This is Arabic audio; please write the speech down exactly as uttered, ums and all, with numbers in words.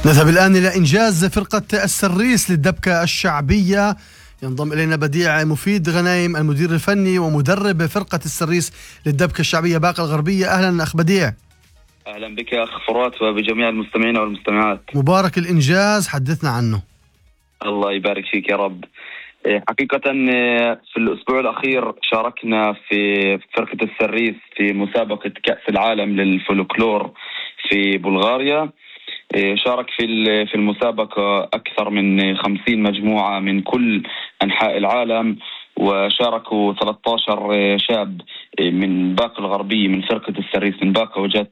نذهب الآن إلى إنجاز فرقة السريس للدبكة الشعبية. ينضم إلينا بديع مفيد غنايم، المدير الفني ومدرب فرقة السريس للدبكة الشعبية باقة الغربية. أهلا أخ بديع. أهلا بك يا أخ فرات وبجميع المستمعين والمستمعات. مبارك الإنجاز، حدثنا عنه. الله يبارك فيك يا رب. حقيقة في الأسبوع الأخير شاركنا في فرقة السريس في مسابقة كأس العالم للفولكلور في بلغاريا. شارك في في المسابقة أكثر من خمسين مجموعة من كل أنحاء العالم، وشاركوا ثلاثة عشر شاب من باقة الغربية من فرقة السريس من باقة وجات